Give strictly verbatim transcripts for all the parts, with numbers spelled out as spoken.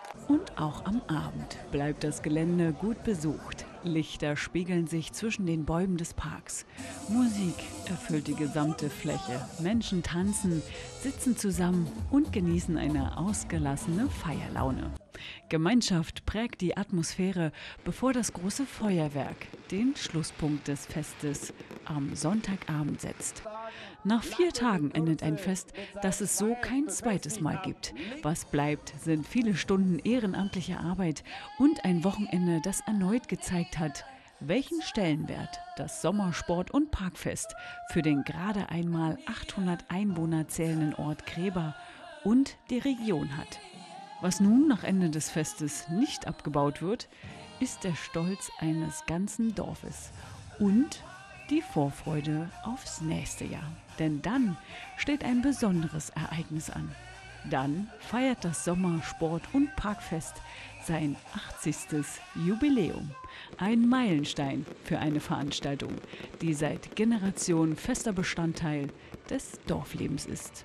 Und auch am Abend bleibt das Gelände gut besucht. Lichter spiegeln sich zwischen den Bäumen des Parks. Musik erfüllt die gesamte Fläche. Menschen tanzen, sitzen zusammen und genießen eine ausgelassene Feierlaune. Gemeinschaft prägt die Atmosphäre, bevor das große Feuerwerk den Schlusspunkt des Festes am Sonntagabend setzt. Nach vier Tagen endet ein Fest, das es so kein zweites Mal gibt. Was bleibt, sind viele Stunden ehrenamtliche Arbeit und ein Wochenende, das erneut gezeigt hat, welchen Stellenwert das Sommersport- und Parkfest für den gerade einmal achthundert Einwohner zählenden Ort Kreba und die Region hat. Was nun nach Ende des Festes nicht abgebaut wird, ist der Stolz eines ganzen Dorfes und die Vorfreude aufs nächste Jahr. Denn dann steht ein besonderes Ereignis an. Dann feiert das Sommer-, Sport- und Parkfest sein achtzigstes Jubiläum. Ein Meilenstein für eine Veranstaltung, die seit Generationen fester Bestandteil des Dorflebens ist.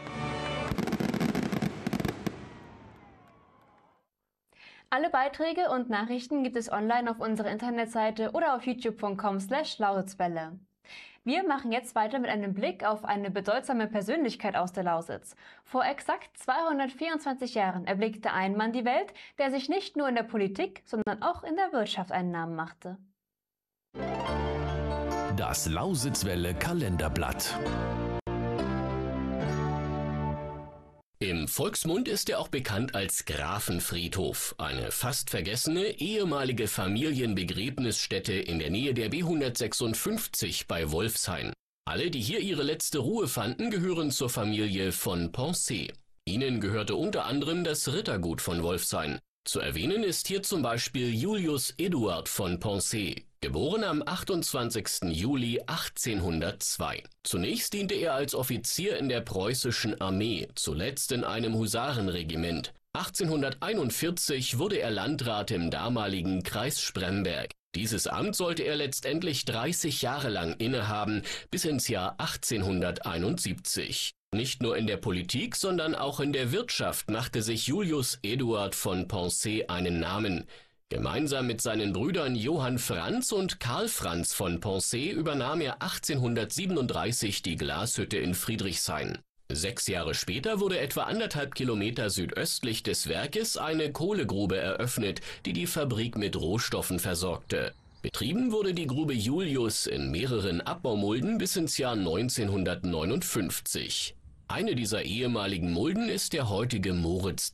Alle Beiträge und Nachrichten gibt es online auf unserer Internetseite oder auf youtube punkt com slash lausitzwelle. Wir machen jetzt weiter mit einem Blick auf eine bedeutsame Persönlichkeit aus der Lausitz. Vor exakt zweihundertvierundzwanzig Jahren erblickte ein Mann die Welt, der sich nicht nur in der Politik, sondern auch in der Wirtschaft einen Namen machte. Das Lausitzwelle Kalenderblatt. Im Volksmund ist er auch bekannt als Grafenfriedhof, eine fast vergessene ehemalige Familienbegräbnisstätte in der Nähe der B hundertsechsundfünfzig bei Wolfshain. Alle, die hier ihre letzte Ruhe fanden, gehören zur Familie von Poncet. Ihnen gehörte unter anderem das Rittergut von Wolfshain. Zu erwähnen ist hier zum Beispiel Julius Eduard von Poncet, geboren am achtundzwanzigsten Juli achtzehnhundertzwei. Zunächst diente er als Offizier in der preußischen Armee, zuletzt in einem Husarenregiment. achtzehnhunderteinundvierzig wurde er Landrat im damaligen Kreis Spremberg. Dieses Amt sollte er letztendlich dreißig Jahre lang innehaben, bis ins Jahr achtzehnhunderteinundsiebzig. Nicht nur in der Politik, sondern auch in der Wirtschaft machte sich Julius Eduard von Poncet einen Namen. Gemeinsam mit seinen Brüdern Johann Franz und Karl Franz von Poncet übernahm er achtzehnhundertsiebenunddreißig die Glashütte in Friedrichshain. Sechs Jahre später wurde etwa anderthalb Kilometer südöstlich des Werkes eine Kohlegrube eröffnet, die die Fabrik mit Rohstoffen versorgte. Betrieben wurde die Grube Julius in mehreren Abbaumulden bis ins Jahr neunzehnhundertneunundfünfzig. Eine dieser ehemaligen Mulden ist der heutige Moritz